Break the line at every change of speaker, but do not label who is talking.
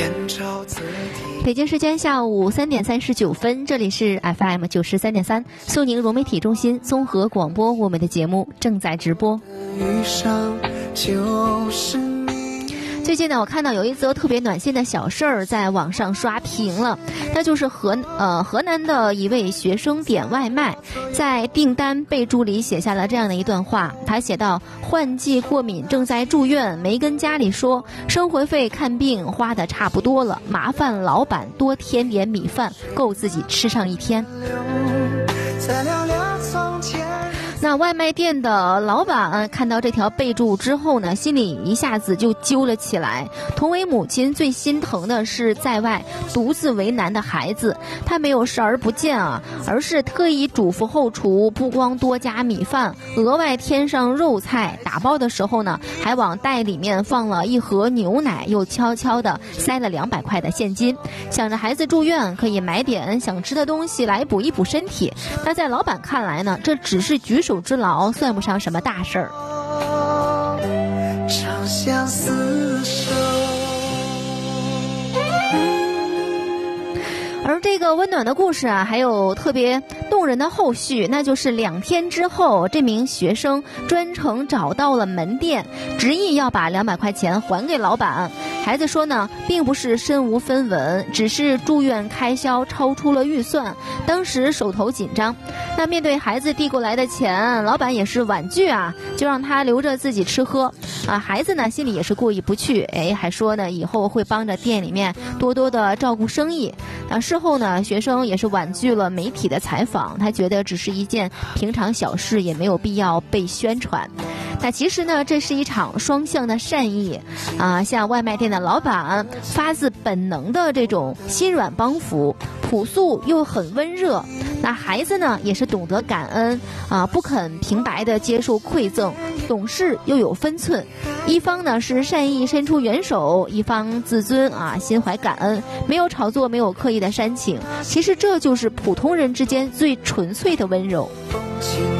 北京时间下午3点39分，这里是 FM 93.3苏宁融媒体中心综合广播，我们的节目正在直播。最近呢，我看到有一则特别暖心的小事儿在网上刷屏了，那就是河南的一位学生点外卖，在订单备注里写下了这样的一段话，他写道：换季过敏正在住院，没跟家里说，生活费看病花的差不多了，麻烦老板多添点米饭，够自己吃上一天。那外卖店的老板看到这条备注之后呢，心里一下子就揪了起来。同为母亲，最心疼的是在外独自为难的孩子，他没有视而不见啊，而是特意嘱咐后厨，不光多加米饭，额外添上肉菜，打包的时候呢，还往袋里面放了一盒牛奶，又悄悄地塞了200块的现金，想着孩子住院可以买点想吃的东西来补一补身体。那在老板看来呢，这只是举手之劳，算不上什么大事儿。长相厮守。而这个温暖的故事啊，还有特别动人的后续，那就是2天之后，这名学生专程找到了门店，执意要把200块钱还给老板。孩子说呢，并不是身无分文，只是住院开销超出了预算，当时手头紧张。那面对孩子递过来的钱，老板也是婉拒啊，就让他留着自己吃喝啊。孩子呢心里也是过意不去，还说呢以后会帮着店里面多多的照顾生意。事后呢，学生也是婉拒了媒体的采访，他觉得只是一件平常小事，也没有必要被宣传。那其实呢，这是一场双向的善意啊，像外卖店的老板发自本能的这种心软帮扶，朴素又很温热。那孩子呢，也是懂得感恩啊，不肯平白的接受馈赠，懂事又有分寸。一方呢是善意伸出援手，一方自尊啊，心怀感恩，没有炒作，没有刻意的煽情。其实这就是普通人之间最纯粹的温柔。